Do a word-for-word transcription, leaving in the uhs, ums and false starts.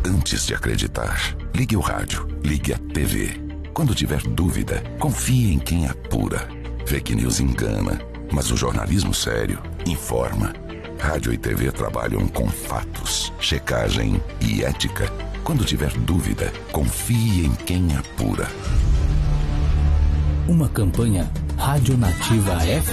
antes de acreditar. Ligue o rádio, ligue a T V. Quando tiver dúvida, confie em quem apura. Fake news engana, mas o jornalismo sério informa. Rádio e T V trabalham com fatos, checagem e ética. Quando tiver dúvida, confie em quem apura. Uma campanha Rádio Nativa F